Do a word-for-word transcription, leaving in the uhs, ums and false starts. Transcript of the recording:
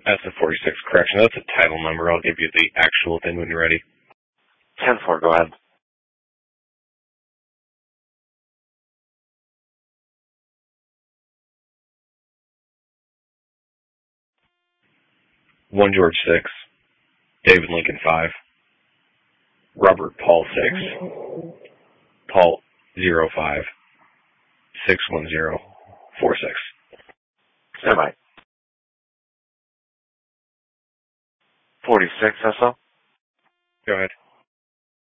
That's a forty-six correction. That's a title number. I'll give you the actual thing when you're ready. ten four, go ahead. one George six, David Lincoln five, Robert Paul six, Paul zero five, six one zero four six. Stand by. forty-six, S O? Go ahead.